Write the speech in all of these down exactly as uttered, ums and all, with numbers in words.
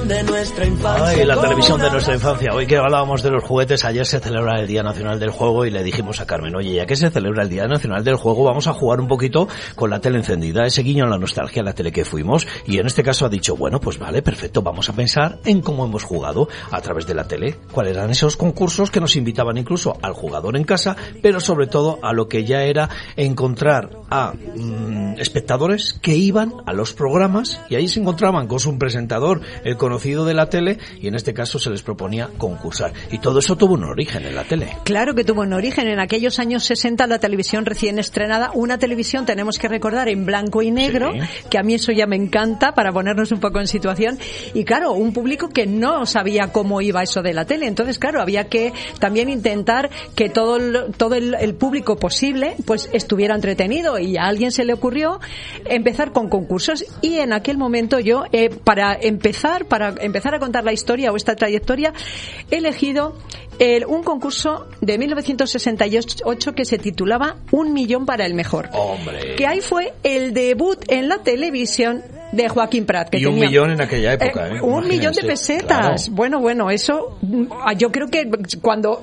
televisión de nuestra infancia. Ay, la televisión de nuestra infancia. Hoy que hablábamos de los juguetes, ayer se celebra el Día Nacional del Juego y le dijimos a Carmen, oye, ya que se celebra el Día Nacional del Juego, vamos a jugar un poquito con la tele encendida, ese guiño a la nostalgia, a la tele que fuimos, y en este caso ha dicho, bueno, pues vale, perfecto, vamos a pensar en cómo hemos jugado a través de la tele, cuáles eran esos concursos que nos invitaban incluso al jugador en casa, pero sobre todo a lo que ya era encontrar a mmm, espectadores que iban a los programas y ahí se encontraban con su presentador, el conocido de la tele, y en este caso se les proponía concursar. Y todo eso tuvo un origen en la tele. Claro que tuvo un origen. En aquellos años sesenta, la televisión recién estrenada, una televisión, tenemos que recordar, en blanco y negro, sí, que a mí eso ya me encanta para ponernos un poco en situación. Y claro, un público que no sabía cómo iba eso de la tele. Entonces, claro, había que también intentar que todo el, todo el, el público posible pues estuviera entretenido, y a alguien se le ocurrió empezar con concursos. Y en aquel momento yo, eh, para empezar, para empezar a contar la historia o esta trayectoria, he elegido el, un concurso de mil novecientos sesenta y ocho que se titulaba Un millón para el mejor. ¡Hombre! Que ahí fue el debut en la televisión de Joaquín Prat. Que y un tenía, millón en aquella época, ¿eh? eh un millón de pesetas. Claro. Bueno, bueno, eso, yo creo que cuando,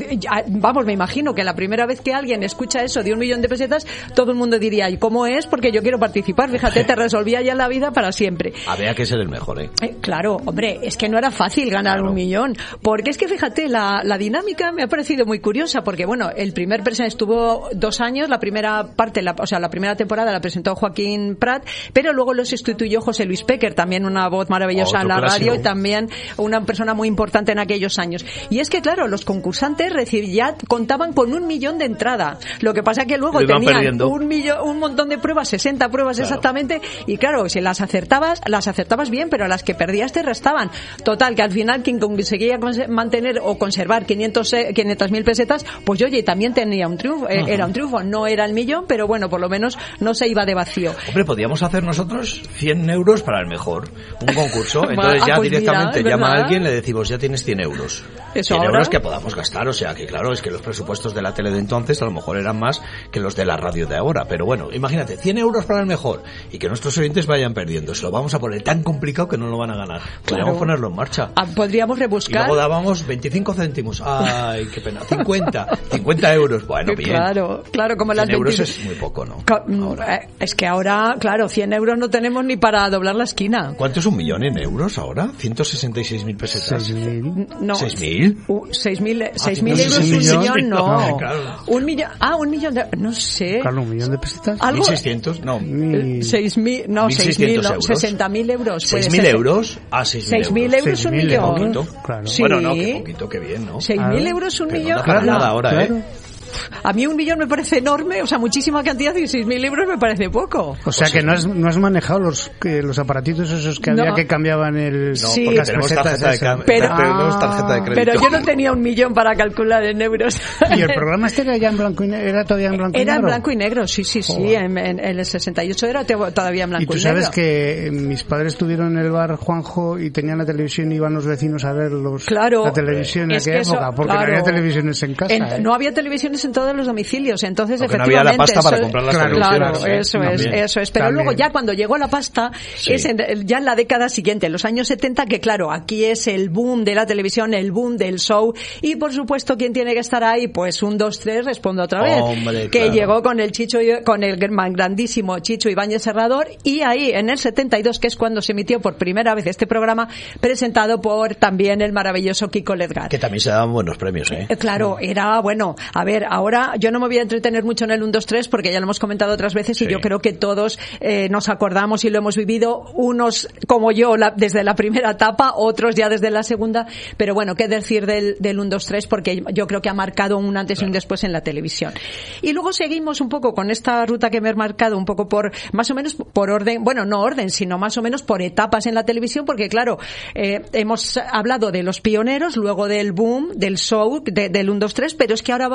vamos, me imagino que la primera vez que alguien escucha eso de un millón de pesetas, todo el mundo diría, ¿y cómo es? Porque yo quiero participar. Fíjate, te resolvía ya la vida para siempre. Había que ser el mejor, ¿eh? eh claro, hombre, es que no era fácil ganar claro. un millón. Porque es que, fíjate, la, la dinámica me ha parecido muy curiosa, porque, bueno, el primer presentador estuvo dos años, la primera parte, la, o sea, la primera temporada la presentó Joaquín Prat, pero luego lo sustituyó José Luis Péquer, también una voz maravillosa oh, en la clásico. radio y también una persona muy importante en aquellos años. Y es que, claro, los concursantes ya contaban con un millón de entrada. Lo que pasa que luego tenían un millón, un montón de pruebas, sesenta pruebas claro. exactamente, y claro, si las acertabas, las acertabas bien, pero a las que perdías te restaban. Total, que al final quien conseguía mantener o conservar quinientos mil pesetas, pues oye, también tenía un triunfo, uh-huh. era un triunfo, no era el millón, pero bueno, por lo menos no se iba de vacío. Hombre, podíamos hacer nosotros cien euros para el mejor, un concurso, entonces ya ah, pues directamente mira, llama a alguien, le decimos, ya tienes cien euros. Eso cien ahora euros que podamos gastar, o sea que claro, es que los presupuestos de la tele de entonces a lo mejor eran más que los de la radio de ahora, pero bueno, imagínate, cien euros para el mejor y que nuestros oyentes vayan perdiendo, se lo vamos a poner tan complicado que no lo van a ganar. Podríamos claro. ponerlo en marcha. Ah, podríamos rebuscar. Y luego dábamos veinticinco céntimos, ay, qué pena, cincuenta, cincuenta euros, bueno, bien. Claro, claro, como las cien euros es muy poco, ¿no? Ahora. Es que ahora, claro, cien euros no tenemos ni para doblar la esquina. ¿Cuánto es un millón en euros ahora? ciento sesenta y seis mil pesetas. seis mil. No. ¿seis mil? Uh, seis mil, seis mil euros un millón, millón no. no claro. Un millón, ah, un millón de, no sé. Claro, un millón de pesetas. ¿Mil seiscientos? No. Seis mil, no, seis mil, no, sesenta mil euros. ¿Seis mil euros? Ah, seis mil euros. Seis mil euros un millón. Poquito. Claro. Sí. Bueno, no, qué poquito, qué bien, ¿no? Seis mil euros un Pero millón. No para nada ahora, claro. ¿eh? A mí un millón me parece enorme, o sea, muchísima cantidad, y seis mil euros me parece poco. O sea, pues que no has, no has manejado los que, los aparatitos esos que no. había que cambiaban el... No, sí, porque tenemos tarjeta de, cam- pero, tenemos tarjeta de crédito. Pero yo no tenía un millón para calcular en euros. ¿Y el programa este era ya en blanco y negro? ¿Era todavía en blanco y negro? Era en blanco y negro, sí, sí, sí. Oh. En, en, en el sesenta y ocho era todavía en blanco y negro. Y tú sabes que mis padres tuvieron en el bar Juanjo y tenían la televisión y iban los vecinos a ver los, claro, la televisión en aquella época, eso, porque claro, no había televisiones en casa. En, ¿eh? No había televisiones en todos los domicilios, entonces porque efectivamente no había la pasta eso, para comprar las claro, televisiones. Claro, eso también. es, eso es. Pero también. Luego ya cuando llegó la pasta, sí. es en, ya en la década siguiente, en los años setenta, que claro, aquí es el boom de la televisión, el boom del show, y por supuesto, ¿quién tiene que estar ahí? Pues un, dos, tres, respondo otra vez. Hombre, que claro. llegó con el Chicho, con el grandísimo Chicho Ibáñez Serrador, y ahí, en el setenta y dos, que es cuando se emitió por primera vez este programa, presentado por también el maravilloso Kiko Ledgar. Que también se daban buenos premios, ¿eh? Claro, era, bueno, a ver, ahora yo no me voy a entretener mucho en el uno, dos, tres, porque ya lo hemos comentado otras veces, sí. y yo creo que todos eh, nos acordamos y lo hemos vivido, unos como yo la, desde la primera etapa, otros ya desde la segunda, pero bueno, qué decir del, del uno, dos, tres, porque yo creo que ha marcado un antes claro. y un después en la televisión. Y luego seguimos un poco con esta ruta que me he marcado, un poco por, más o menos por orden, bueno, no orden, sino más o menos por etapas en la televisión, porque claro, eh, hemos hablado de los pioneros, luego del boom, del show, de, del uno, dos, tres, pero es que ahora vamos ya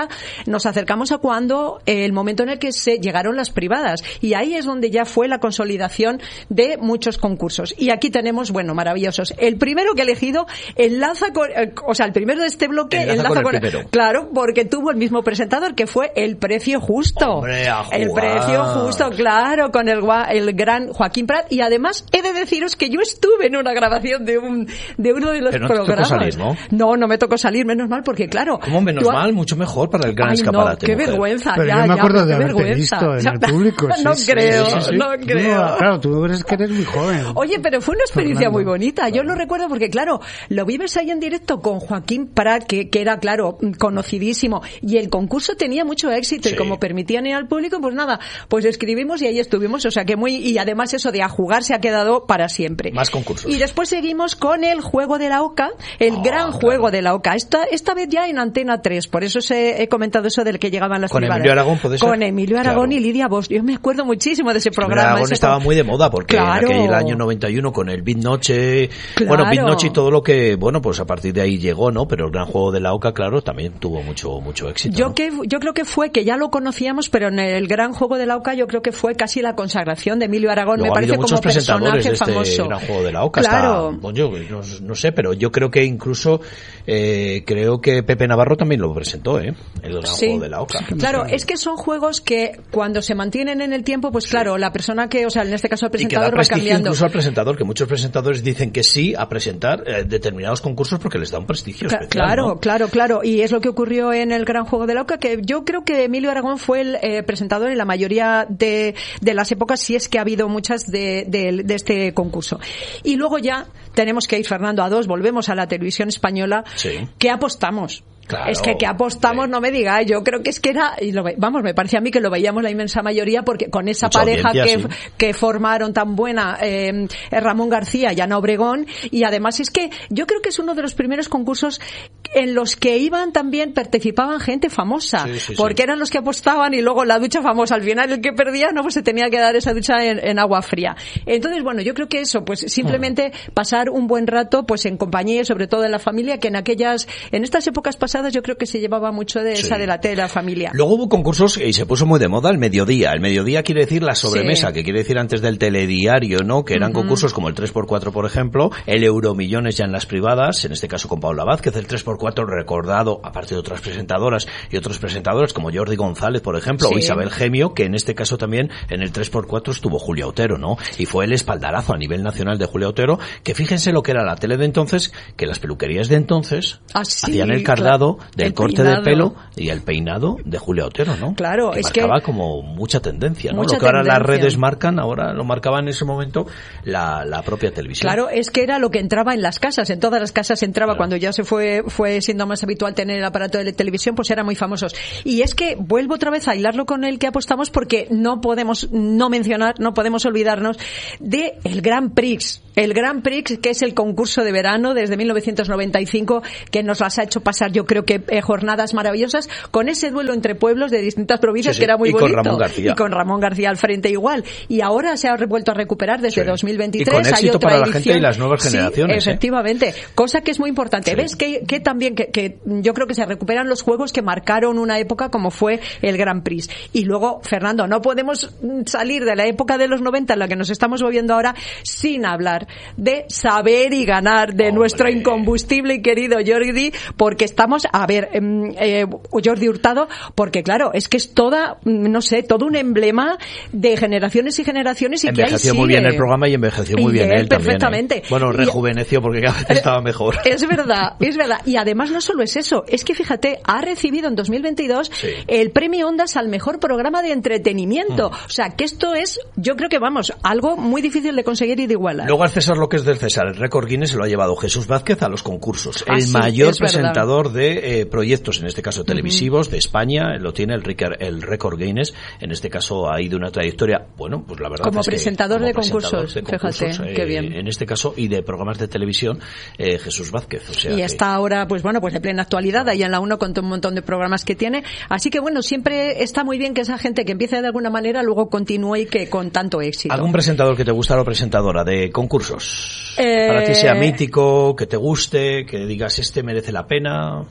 nos acercamos a cuando eh, el momento en el que se llegaron las privadas. Y ahí es donde ya fue la consolidación de muchos concursos. Y aquí tenemos, bueno, maravillosos. El primero que he elegido enlaza con, eh, o sea, el primero de este bloque enlaza, enlaza con, el con primero. Claro, porque tuvo el mismo presentador, que fue El Precio Justo. Hombre, a jugar. El Precio Justo, claro, con el, el gran Joaquín Prat. Y además he de deciros que yo estuve en una grabación de un de uno de los Pero no programas. Te tocó salir, ¿no? No, no me tocó salir, menos mal, porque claro. ¿Cómo menos tú... mal? Mucho mejor para el gran Ay, escaparate. No, qué mujer. vergüenza. Pero ya, yo me acuerdo ya, de qué haberte vergüenza. visto en el público. No sí, creo, sí, sí, sí. no creo. No, claro, tú eres que eres muy joven. Oye, pero fue una experiencia Fernando. muy bonita. Yo lo recuerdo porque, claro, lo vives ahí en directo con Joaquín Prat, que, que era, claro, conocidísimo. Y el concurso tenía mucho éxito. Sí. Y como permitían ir al público, pues nada, pues escribimos y ahí estuvimos. O sea que muy, y además eso de a jugar se ha quedado para siempre. Más concursos. Y después seguimos con el Juego de la Oca, el Oh, gran claro. Juego de la Oca. Esta, esta vez ya en Antena tres. Por eso se, he comentado eso del que llegaban las Con privadas. Emilio Aragón, ¿puede ser? Con Emilio Aragón Claro. y Lidia Bosch. Yo me acuerdo muchísimo de ese Emilio programa. Aragón ese estaba con- muy de moda porque Claro. en aquel año noventa y uno con el Beat Noche, Claro. bueno, Beat Noche y todo lo que, bueno, pues a partir de ahí llegó, ¿no? Pero el gran Juego de la Oca, claro, también tuvo mucho mucho éxito. Yo ¿no? que yo creo que fue que ya lo conocíamos, pero en el gran Juego de la Oca yo creo que fue casi la consagración de Emilio Aragón. Luego Me ha habido parece muchos como presentadores personaje de este famoso. gran Juego de la Oca. Claro. Hasta, bueno, yo no, no sé, pero yo creo que incluso eh, creo que Pepe Navarro también lo presentó, ¿eh? El gran Sí. Juego de la Oca. Claro, es que son juegos que cuando se mantienen en el tiempo, pues claro, la persona que, o sea, en este caso el Y que da presentador va prestigio cambiando. incluso al presentador, que muchos presentadores dicen que sí a presentar eh, determinados concursos porque les da un prestigio Cla- especial, Claro, ¿no? claro, claro. Y es lo que ocurrió en el Gran Juego de la Oca, que yo creo que Emilio Aragón fue el eh, presentador en la mayoría de, de las épocas, si es que ha habido muchas de, de, de este concurso. Y luego ya tenemos que ir, Fernando, a dos, volvemos a la televisión española. Sí. ¿Qué apostamos? Claro, es que que apostamos, sí. no me digáis, yo creo que es que era, y lo ve- vamos, me parece a mí que lo veíamos la inmensa mayoría, porque con esa Mucha pareja que, audiencia, sí. que formaron tan buena eh, Ramón García y Ana Obregón, y además es que yo creo que es uno de los primeros concursos en los que iban también, participaban gente famosa, Sí, sí, porque sí. eran los que apostaban y luego la ducha famosa, al final el que perdía no pues se tenía que dar esa ducha en, en agua fría. Entonces, bueno, yo creo que eso, pues simplemente pasar un buen rato pues en compañía y sobre todo en la familia, que en aquellas, en estas épocas pasadas yo creo que se llevaba mucho de Sí. esa de la tele, de la familia. Luego hubo concursos y se puso muy de moda el mediodía. El mediodía quiere decir la sobremesa, Sí. que quiere decir antes del telediario, ¿no? Que eran Ujú. concursos como el tres por cuatro, por ejemplo, el Euromillones ya en las privadas, en este caso con Paula Vázquez, el tres por cuatro recordado, aparte de otras presentadoras y otros presentadores como Jordi González, por ejemplo, Sí. o Isabel Gemio, que en este caso también en el tres por cuatro estuvo Julia Otero, ¿no? Y fue el espaldarazo a nivel nacional de Julia Otero, que fíjense lo que era la tele de entonces, que las peluquerías de entonces Ah, sí, hacían el cardado claro. del El corte peinado. de pelo y el peinado de Julia Otero, ¿no? Claro, que es que- marcaba como mucha tendencia, ¿no? Mucha Lo que ahora las tendencia. redes marcan, ahora lo marcaba en ese momento la, la propia televisión. Claro, es que era lo que entraba en las casas, en todas las casas entraba, Claro. cuando ya se fue fue siendo más habitual tener el aparato de televisión, pues eran muy famosos. Y es que vuelvo otra vez a hilarlo con el que apostamos, porque no podemos no mencionar, no podemos olvidarnos de el Grand Prix. El Grand Prix, que es el concurso de verano desde mil novecientos noventa y cinco, que nos las ha hecho pasar, yo creo que eh, jornadas maravillosas, con ese duelo entre pueblos de distintas provincias, Sí, sí. que era muy Y con bonito. Ramón García. Y con Ramón García al frente igual. Y ahora se ha vuelto a recuperar desde Sí. dos mil veintitrés. Y con Hay éxito otra para la edición. gente y las nuevas Sí, generaciones, ¿eh? efectivamente. Cosa que es muy importante. Sí. ¿Ves? Que, que también, que, que yo creo que se recuperan los juegos que marcaron una época como fue el Grand Prix. Y luego, Fernando, no podemos mm, salir de la época de los noventa en la que nos estamos moviendo ahora sin hablar de saber y ganar de Hombre. nuestro incombustible y querido Jordi, porque estamos, a ver, em, eh, Jordi Hurtado, porque claro, es que es toda, mm, no sé, todo un emblema de generaciones y generaciones, y que ahí Envejeció muy sigue. bien el programa y envejeció muy Y bien él él también, ¿eh? perfectamente. Bueno, Y- rejuveneció porque cada vez estaba mejor. Es verdad, es verdad. Y además no solo es eso, es que fíjate, ha recibido en dos mil veintidós Sí. el premio Ondas al mejor programa de entretenimiento. Mm. O sea, que esto es, yo creo que vamos, algo muy difícil de conseguir y de igualar. Luego al César lo que es del César, el récord Guinness se lo ha llevado Jesús Vázquez a los concursos. Ah, el sí, mayor es verdad. presentador de eh, proyectos, en este caso televisivos, de España, lo tiene el, Ricker- el récord Guinness. En este caso ha ido una trayectoria, bueno, pues la verdad Como es que presentador como de presentador concursos, de fíjate, concursos, qué eh, bien. En este caso, y de programas de televisión, eh, Jesús Vázquez. O sea Y que- está ahora, pues bueno, pues de plena actualidad, ahí en la uno con todo un montón de programas que tiene. Así que bueno, siempre está muy bien que esa gente que empiece de alguna manera luego continúe y que con tanto éxito. ¿Algún presentador que te gusta o presentadora de concursos? Eh, Para ti sea mítico, que te guste, que digas este merece la pena.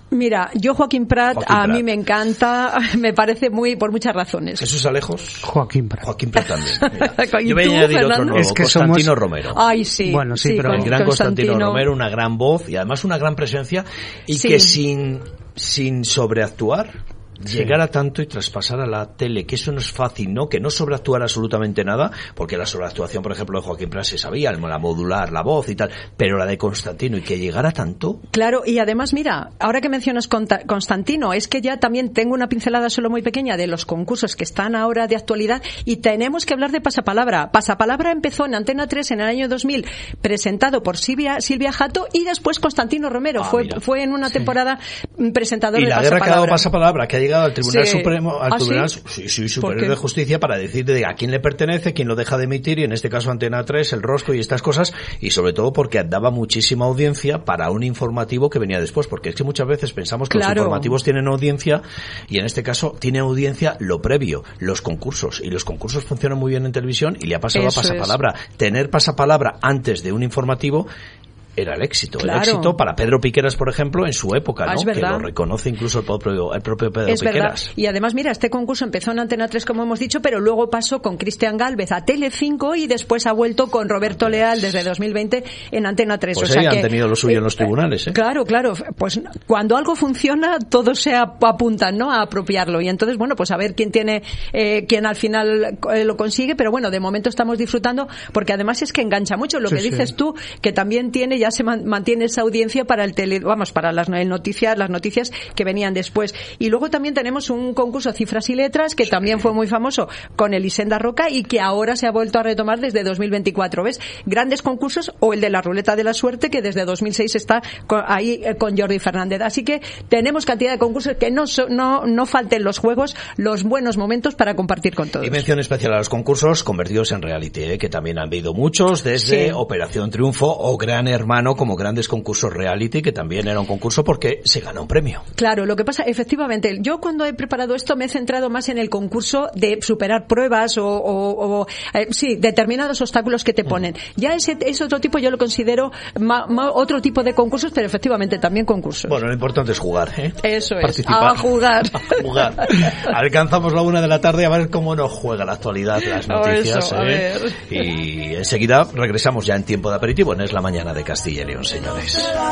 Mira, yo Joaquín Prat, Joaquín a Prat. mí me encanta, me parece muy, por muchas razones. Jesús Alejos. Joaquín Prat. Joaquín Prat también. Mira. ¿Y Yo voy a tú, añadir otro Fernando? nuevo, Es que Constantino somos- Romero. Ay, sí. Bueno, sí, pero- El con gran Constantino Constantino. Romero, una gran voz y además una gran presencia y Sí. que sin, sin sobreactuar Sí. llegar a tanto y traspasar a la tele, que eso no es fácil, ¿no? Que no sobreactuar absolutamente nada, porque la sobreactuación, por ejemplo, de Joaquín Prat se sabía, la modular, la voz y tal, pero la de Constantino y que llegara tanto. Claro, y además, mira, ahora que mencionas Conta- Constantino, es que ya también tengo una pincelada solo muy pequeña de los concursos que están ahora de actualidad y tenemos que hablar de Pasapalabra. Pasapalabra empezó en Antena tres en el año dos mil, presentado por Silvia, Silvia Jato y después Constantino Romero. Ah, fue, mira. fue en una temporada mm, presentador Y de la guerra que ha dado Pasapalabra. Pasapalabra, que ha llegado al Tribunal Sí. Supremo, al ¿Ah, Tribunal sí? sí, sí, ¿Por Superior qué? de Justicia para decir de a quién le pertenece, quién lo deja de emitir, y en este caso Antena tres, el Rosco y estas cosas, y sobre todo porque daba muchísima audiencia para un informativo que venía después, porque es que muchas veces pensamos que Claro. los informativos tienen audiencia, y en este caso tiene audiencia lo previo, los concursos, y los concursos funcionan muy bien en televisión, y le ha pasado Eso a Pasapalabra. Tener Pasapalabra antes de un informativo era el éxito. Claro. El éxito para Pedro Piqueras, por ejemplo, en su época, Ah, ¿no? es Que verdad. lo reconoce incluso el propio, el propio Pedro Es verdad. Piqueras. Y además, mira, este concurso empezó en Antena tres, como hemos dicho, pero luego pasó con Cristian Gálvez a Telecinco y después ha vuelto con Roberto Leal desde dos mil veinte en Antena tres. Pues o sea ahí han que, tenido lo suyo en los tribunales, ¿eh? Claro, claro. Pues cuando algo funciona, todos se ap- apuntan, ¿no?, a apropiarlo. Y entonces, bueno, pues a ver quién tiene, eh, quién al final eh, lo consigue. Pero bueno, de momento estamos disfrutando porque además es que engancha mucho. Lo Sí, que sí. dices tú, que también tiene, ya se man- mantiene esa audiencia para el tele, vamos, para las noticias, las noticias que venían después. Y luego también tenemos un concurso Cifras y Letras que también fue muy famoso con Elisenda Roca y que ahora se ha vuelto a retomar desde dos mil veinticuatro. ¿Ves? Grandes concursos, o el de la Ruleta de la Suerte, que desde dos mil seis está con- ahí eh, con Jordi Fernández. Así que tenemos cantidad de concursos que no, so- no, no falten los juegos, los buenos momentos para compartir con todos. Y mención especial a los concursos convertidos en reality, ¿eh? Que también han habido muchos, desde Sí. Operación Triunfo o Gran Hermano, como grandes concursos reality, que también era un concurso porque se gana un premio. Claro, lo que pasa, efectivamente, yo cuando he preparado esto me he centrado más en el concurso de superar pruebas o, o- o, eh, sí, determinados obstáculos que te ponen. Ya ese es otro tipo, yo lo considero ma- ma- otro tipo de concursos, pero efectivamente también concursos. Bueno, lo importante es jugar, ¿eh? Eso es, Participar. a jugar. A jugar. Alcanzamos la una de la tarde a ver cómo nos juega la actualidad, las Oh, noticias, eso, a ¿eh? ver. Y enseguida regresamos ya en tiempo de aperitivo, en Es la Mañana de Castilla y León, señores.